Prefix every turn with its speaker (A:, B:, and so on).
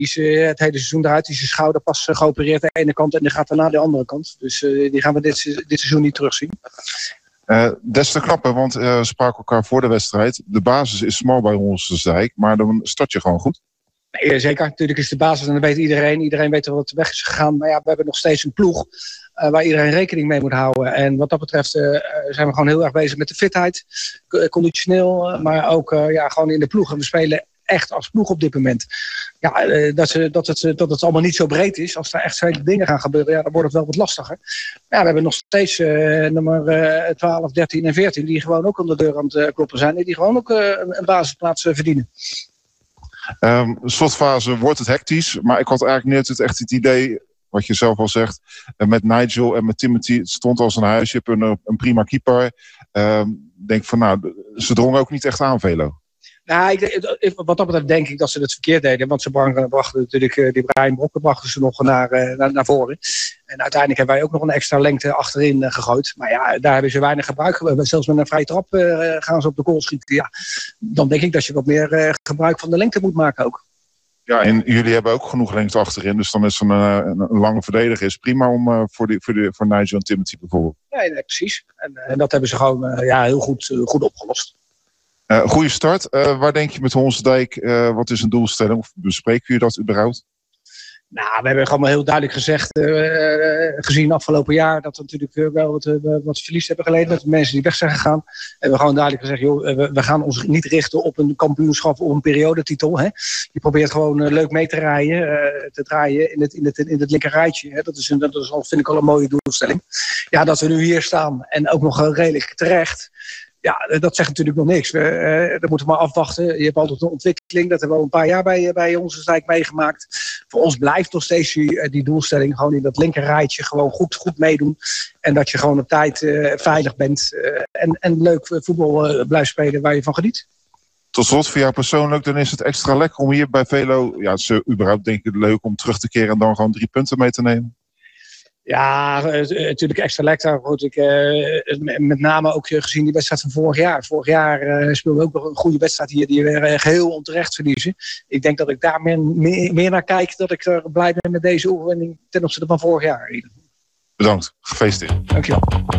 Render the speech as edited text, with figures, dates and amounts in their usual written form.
A: is het hele seizoen eruit. Die is zijn schouder pas geopereerd aan de ene kant en die gaat daarna de andere kant. Dus die gaan we dit seizoen niet terugzien.
B: Des te knapper, want we spraken elkaar voor de wedstrijd. De basis is smal bij Onsdijk, maar dan start je gewoon goed.
A: Nee, zeker. Natuurlijk is de basis en dat weet iedereen. Iedereen weet wat weg is gegaan. Maar ja, we hebben nog steeds een ploeg waar iedereen rekening mee moet houden. En wat dat betreft zijn we gewoon heel erg bezig met de fitheid. Conditioneel, maar ook gewoon in de ploeg. En we spelen echt als ploeg op dit moment. Ja, dat het allemaal niet zo breed is. Als er echt vele dingen gaan gebeuren, ja, dan wordt het wel wat lastiger. Ja, we hebben nog steeds nummer 12, 13 en 14... die gewoon ook aan de deur aan het kloppen zijn. En die gewoon ook een basisplaats verdienen.
B: Slotfase wordt het hectisch. Maar ik had eigenlijk net echt het idee, wat je zelf al zegt, met Nigel en met Timothy. Het stond als een huis. Je hebt een prima keeper. Denk van, ze drongen ook niet echt aan, Velo.
A: Nou, wat dat betreft denk ik dat ze het verkeerd deden. Want ze brachten natuurlijk die Brian Brokken brachten ze nog naar voren. En uiteindelijk hebben wij ook nog een extra lengte achterin gegooid. Maar ja, daar hebben ze weinig gebruik. Zelfs met een vrije trap gaan ze op de goal schieten. Ja, dan denk ik dat je wat meer gebruik van de lengte moet maken ook.
B: Ja, en jullie hebben ook genoeg lengte achterin. Dus dan is een lange verdediger is prima om voor Nigel en Timothy bijvoorbeeld.
A: Nee, precies. En dat hebben ze gewoon heel goed opgelost.
B: Goede start. Waar denk je met Onsdijk? Wat is een doelstelling? Of bespreken jullie dat überhaupt?
A: Nou, we hebben gewoon heel duidelijk gezegd, gezien afgelopen jaar, dat we natuurlijk wel wat verlies hebben geleden met de mensen die weg zijn gegaan. En we gewoon duidelijk gezegd, we gaan ons niet richten op een kampioenschap of een periodetitel. Hè. Je probeert gewoon leuk mee te draaien in het linker rijtje. Hè. Dat is al, vind ik al een mooie doelstelling. Ja, dat we nu hier staan en ook nog redelijk terecht. Ja, dat zegt natuurlijk nog niks. Dat moeten we maar afwachten. Je hebt altijd een ontwikkeling. Dat hebben we al een paar jaar bij Onsdijk meegemaakt. Voor ons blijft nog steeds die doelstelling. Gewoon in dat linker rijtje gewoon goed meedoen. En dat je gewoon op tijd veilig bent. En leuk voetbal blijft spelen waar je van geniet.
B: Tot slot, voor jou persoonlijk, dan is het extra lekker om hier bij Velo... Ja, het is überhaupt denk ik leuk om terug te keren en dan gewoon 3 punten mee te nemen. Ja,
A: natuurlijk extra lekker. Goed, met name ook gezien die wedstrijd van vorig jaar. Vorig jaar speelden we ook nog een goede wedstrijd hier die we geheel onterecht verliezen. Ik denk dat ik daar meer naar kijk, dat ik er blij ben met deze overwinning ten opzichte van vorig jaar.
B: Bedankt, gefeliciteerd.
A: Dankjewel.